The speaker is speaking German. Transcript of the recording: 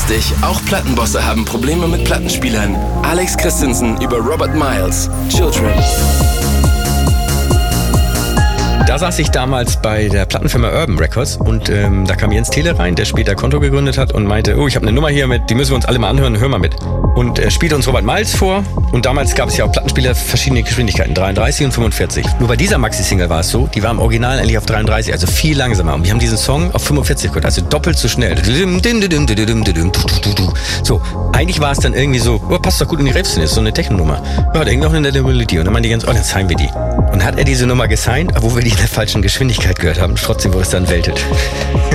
lustig, auch Plattenbosse haben Probleme mit Plattenspielern. Alex Christensen über Robert Miles, Children. Da saß ich damals bei der Plattenfirma Urban Records und da kam Jens Thiele rein, der später Konto gegründet hat und meinte, oh, ich habe eine Nummer hier mit, die müssen wir uns alle mal anhören, hör mal mit. Und er spielte uns Robert Miles vor und damals gab es ja auch Plattenspieler verschiedene Geschwindigkeiten, 33 und 45. Nur bei dieser Maxi-Single war es so, die war im Original eigentlich auf 33, also viel langsamer. Und wir haben diesen Song auf 45 gehört, also doppelt so schnell. So, eigentlich war es dann irgendwie so, oh, passt doch gut in die Riffs, ist so eine Techno-Nummer. Ja, da hing noch eine nette Melodie und dann meinte die ganz, oh, dann signen wir die. Und hat er diese Nummer gesigned, obwohl wir die in der falschen Geschwindigkeit gehört haben. Trotzdem wurde es dann weltet.